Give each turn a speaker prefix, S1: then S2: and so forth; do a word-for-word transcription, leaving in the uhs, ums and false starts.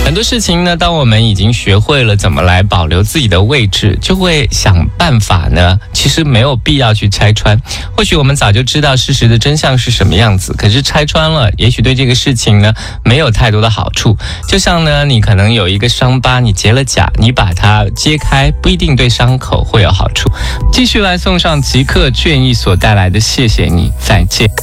S1: 很多事情呢，当我们已经学会了怎么来保留自己的位置，就会想办法呢，其实没有必要去拆穿。或许我们早就知道事实的真相是什么样子，可是拆穿了，也许对这个事情呢，没有太多的好处。就像呢，你可能有一个伤疤，你结了痂，你把它揭开，不一定对伤口会有好处。继续来送上极客倦意所带来的谢谢你，再见。